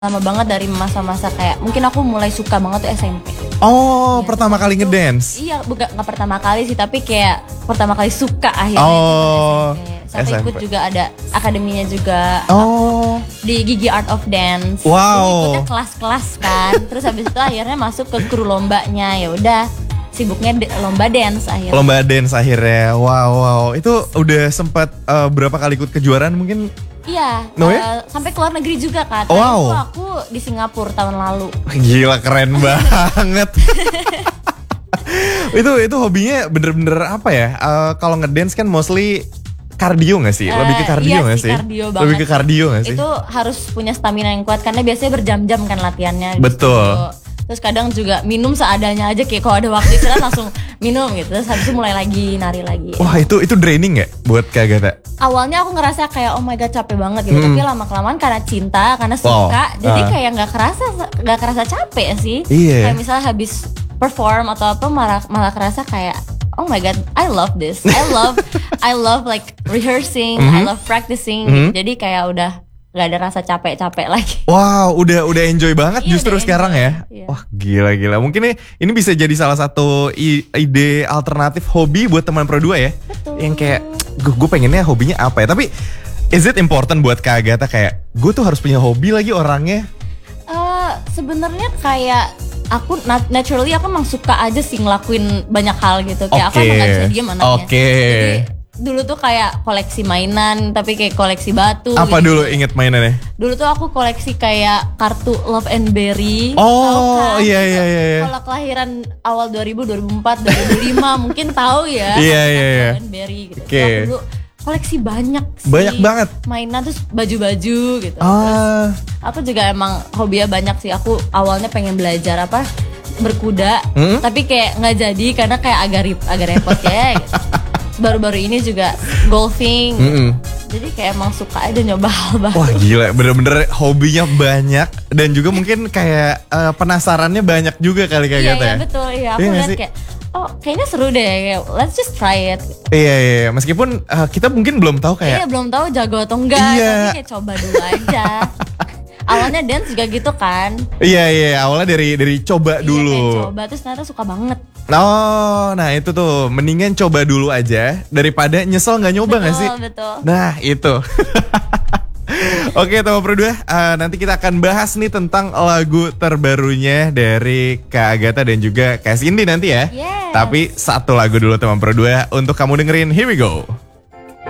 lama banget dari masa-masa kayak mungkin aku mulai suka banget tuh SMP. Oh, Iya, pertama kali ngedance. Iya, bukan nggak pertama kali sih, tapi kayak pertama kali suka akhirnya. Oh, itu SMP. Sampai ikut SMP. juga ada akademinya juga. Oh, Di Gigi Art of Dance. Wow. Jadi ikutnya kelas-kelas kan. Terus habis itu akhirnya masuk ke kru lombanya. Ya udah, sibuknya lomba dance akhirnya. lomba dance akhirnya. Wow. Itu udah sempat berapa kali ikut kejuaraan mungkin? Iya, No, ya? sampai ke luar negeri juga kan. Wow. Itu aku di Singapura tahun lalu. Gila, keren banget. itu hobinya bener-bener apa ya? Kalau ngedance kan mostly kardio nggak sih? Lebih ke kardio iya nggak sih? sih? Kardio banget. Lebih ke kardio nggak sih? Itu harus punya stamina yang kuat karena biasanya berjam-jam kan latihannya. Betul. Gitu. Terus kadang juga minum seadanya aja, kayak kalau ada waktu istirahat langsung minum gitu. Terus habis itu mulai lagi nari lagi. Wah, itu draining ya buat Kak Agatha? Awalnya aku ngerasa kayak oh my god capek banget gitu, tapi lama kelamaan karena cinta, karena suka, jadi kayak nggak kerasa capek sih. Iya. Kayak misalnya habis perform atau apa malah kerasa kayak oh my god, I love this. I love like rehearsing, I love practicing. Jadi kayak udah nggak ada rasa capek-capek lagi. Wow, udah enjoy banget Iya, justru udah sekarang enjoy. ya. Iya. Wah, gila. Mungkin ini bisa jadi salah satu ide alternatif hobi buat teman Pro 2 ya. Betul. Yang kayak gue pengennya hobinya apa ya. Tapi is it important buat Kak Agatha kayak gue tuh harus punya hobi lagi orangnya? Sebenarnya kayak aku naturally aku emang suka aja sih ngelakuin banyak hal gitu. Kayak aku Oke. emang gak bisa diem anaknya. Oke. Jadi dulu tuh kayak koleksi mainan, tapi kayak koleksi batu. Apa gitu. dulu inget mainannya? Dulu tuh aku koleksi kayak kartu Love and Berry. Oh, Tahu kan? iya. Kalau kelahiran awal 2000, 2004, 2005 mungkin tahu ya. Iya. Love and Berry gitu. Oke. Aku dulu koleksi banyak sih. Banyak banget. Mainan terus baju-baju gitu. Ah, Aku juga emang hobinya banyak sih. Aku awalnya pengen belajar berkuda, tapi kayak nggak jadi karena kayak agak repot ya. Gitu. Baru-baru ini juga golfing. Jadi kayak emang suka aja nyoba hal baru. wah gila, bener-bener hobinya banyak dan juga mungkin kayak penasarannya banyak juga kali Kak Iya, Agatha ya. betul. Iya, aku Iya nggak lihat sih? kayak oh kayaknya seru deh. Kayak, let's just try it. Iya. Meskipun kita mungkin belum tahu Iya, kayak belum tahu jago atau enggak, Iya. tapi kayak coba dulu aja. Awalnya dance juga gitu kan. Iya, awalnya dari coba Iya, dulu. kayak coba terus ternyata suka banget. Oh, nah itu tuh mendingan coba dulu aja daripada nyesel nggak nyoba nggak sih? Betul. Nah itu. Oke teman Pro 2, nanti kita akan bahas nih tentang lagu terbarunya dari Kak Agatha dan juga Kak Cindy nanti ya. Yes. Tapi satu lagu dulu teman Pro 2 untuk kamu dengerin, here we go.